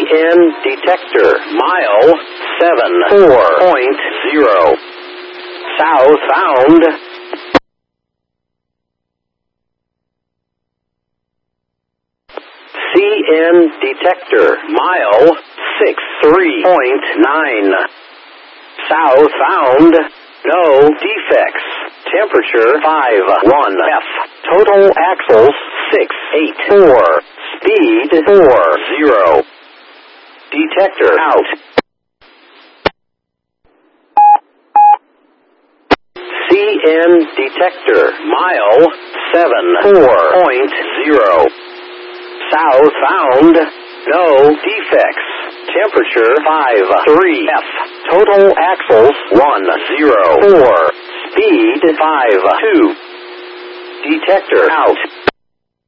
CN detector, mile 74.0. Southbound. CN detector, mile 63.9. Southbound. No defects. Temperature 51F. Total axles 684. Speed 40. Detector out. CN detector, mile 74.0. Southbound. No defects. Temperature 53F. Total axles 104. Speed 52. Detector out.